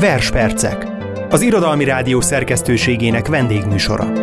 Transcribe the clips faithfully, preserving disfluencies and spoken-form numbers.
Verspercek, az Irodalmi Rádió szerkesztőségének vendégműsora.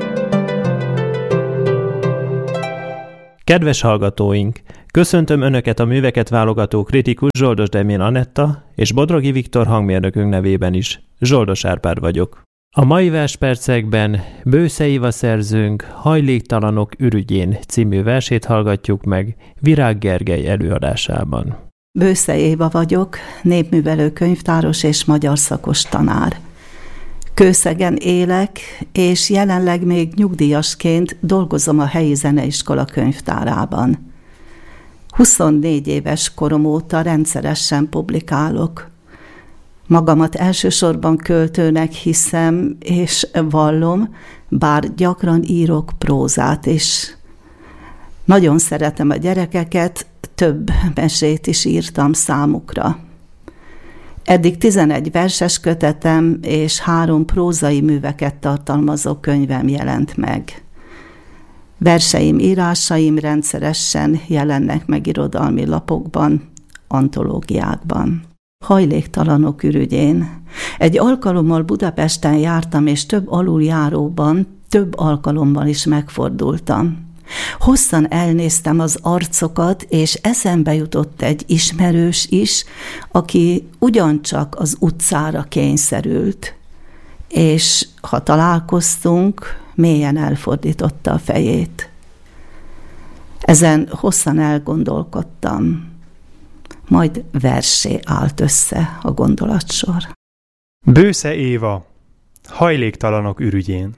Kedves hallgatóink! Köszöntöm Önöket a műveket válogató kritikus Zsoldos Demjén Anetta és Bodrogi Viktor hangmérnökünk nevében is. Zsoldos Árpád vagyok. A mai verspercekben Bősze Éva szerzőnk Hajléktalanok ürügyén című versét hallgatjuk meg Virág Gergely előadásában. Bősze Éva vagyok, népművelő könyvtáros és magyar szakos tanár. Kőszegen élek, és jelenleg még nyugdíjasként dolgozom a helyi zeneiskola könyvtárában. huszonnégy éves korom óta rendszeresen publikálok. Magamat elsősorban költőnek hiszem, és vallom, bár gyakran írok prózát is. Nagyon szeretem a gyerekeket, több mesét is írtam számukra. Eddig tizenegy verses kötetem és három prózai műveket tartalmazó könyvem jelent meg. Verseim, írásaim rendszeresen jelennek meg irodalmi lapokban, antológiákban. Hajléktalanok ürügyén. Egy alkalommal Budapesten jártam, és több aluljáróban, több alkalommal is megfordultam. Hosszan elnéztem az arcokat, és eszembe jutott egy ismerős is, aki ugyancsak az utcára kényszerült. És ha találkoztunk, mélyen elfordította a fejét. Ezen hosszan elgondolkodtam, majd verssé állt össze a gondolatsor. Bősze Éva, Hajléktalanok ürügyén.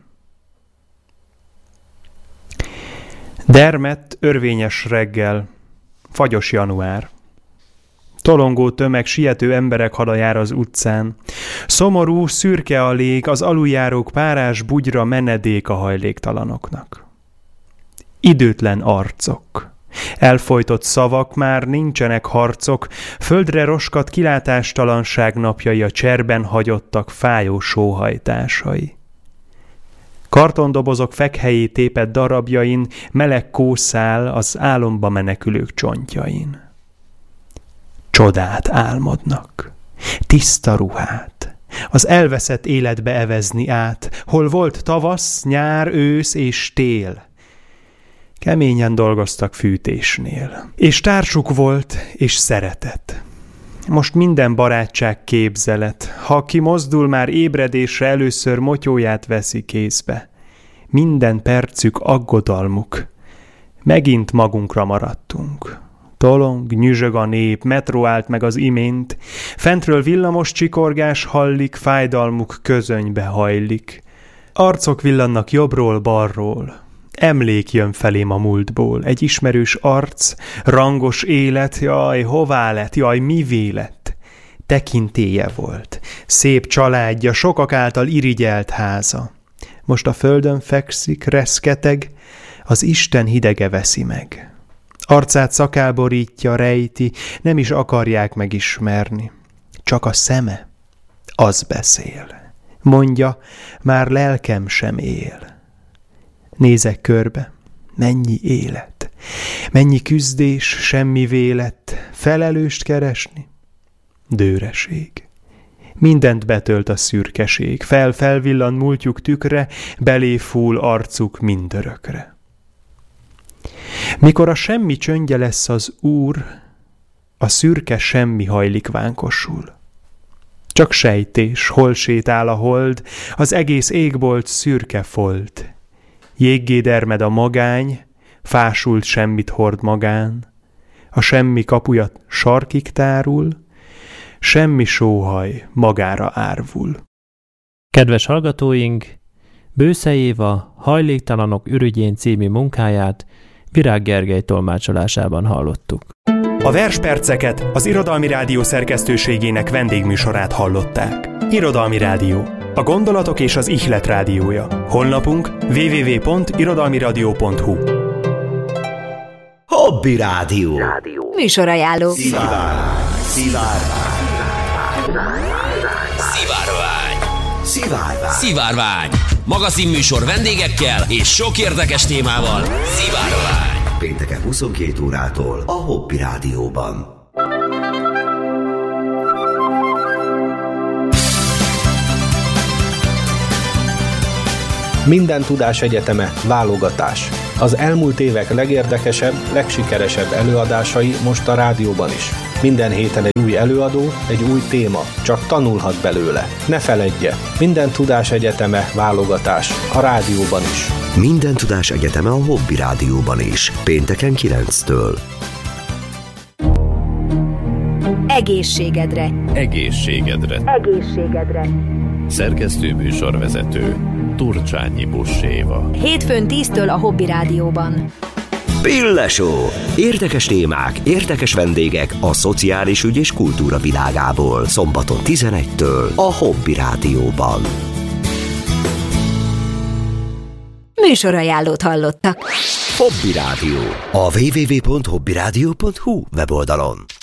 Dermedt, örvényes reggel, fagyos január. Tolongó tömeg, siető emberek hada jár az utcán. Szomorú, szürke a lég, az aluljárók párás bugyra menedék a hajléktalanoknak. Időtlen arcok. Elfojtott szavak, már nincsenek harcok, földre roskat kilátástalanság napjai, a cserben hagyottak fájó sóhajtásai. Kartondobozok fekhelyé tépett darabjain, meleg kószál az álomba menekülők csontjain. Csodát álmodnak, tiszta ruhát, az elveszett életbe evezni át, hol volt tavasz, nyár, ősz és tél. Keményen dolgoztak fűtésnél. És társuk volt, és szeretet. Most minden barátság képzelet. Ha ki mozdul már ébredésre, először motyóját veszi kézbe. Minden percük aggodalmuk. Megint magunkra maradtunk. Tolong, nyüzsög a nép, metró állt meg az imént. Fentről villamos csikorgás hallik, fájdalmuk közönybe hajlik. Arcok villannak jobbról, balról. Emlék jön felém a múltból, egy ismerős arc, rangos élet, jaj, hová lett, jaj, mivé lett? Tekintélye volt, szép családja, sokak által irigyelt háza. Most a földön fekszik, reszketeg, az Isten hidege veszi meg. Arcát szakál borítja, rejti, nem is akarják megismerni. Csak a szeme, az beszél. Mondja, már lelkem sem él. Nézek körbe, mennyi élet, mennyi küzdés, semmi vélet, felelőst keresni, dőreség. Mindent betölt a szürkeség, fel-felvillan múltjuk tükre, belé fúl arcuk mindörökre. Mikor a semmi csöndje lesz az Úr, a szürke semmi hajlik vánkosul. Csak sejtés, hol sétál a hold, az egész égbolt szürke folt. Jéggé dermed a magány, fásult semmit hord magán, a semmi kapuja sarkig tárul, semmi sóhaj magára árvul. Kedves hallgatóink, Bősze Éva Hajléktalanok ürügyén című munkáját Virág Gergely tolmácsolásában hallottuk. A versperceket az Irodalmi Rádió szerkesztőségének vendégműsorát hallották. Irodalmi Rádió. A gondolatok és az ihlet rádiója. Honlapunk double-u double-u double-u pont irodalmiradio pont hu. Hobby Rádió. Műsorajánló. Szivárvány. Szivárvány. Szivárvány. Szivárvány. Szivárvány. Magazinműsor vendégekkel és sok érdekes témával. Szivárvány. Pénteken huszonkét órától a Hobby Rádióban. Minden Tudás Egyeteme válogatás. Az elmúlt évek legérdekesebb, legsikeresebb előadásai most a rádióban is. Minden héten egy új előadó, egy új téma, csak tanulhat belőle. Ne feledje, Minden Tudás Egyeteme válogatás a rádióban is. Minden Tudás Egyeteme a Hobby Rádióban is. Pénteken kilenctől. Egészségedre. Egészségedre. Egészségedre. Szerkesztő műsorvezető Turcsányi Busséva. Hétfőn tíztől a Hobby Rádióban. Pillesó. Érdekes témák, érdekes vendégek a szociális ügy és kultúra világából. Szombaton tizenegytől a Hobby Rádióban. Műsorajánlót hallottak. Hobby Rádió. A double-u double-u double-u pont hobby rádió pont hu weboldalon.